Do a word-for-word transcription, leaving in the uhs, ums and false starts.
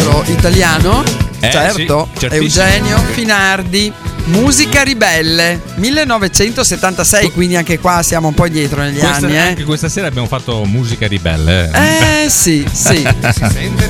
maestro italiano, eh, certo, sì, Eugenio Finardi. Musica ribelle millenovecentosettantasei, quindi anche qua siamo un po' indietro negli questa, anni. Eh. Anche questa sera abbiamo fatto musica ribelle. Eh sì, sì. Si sente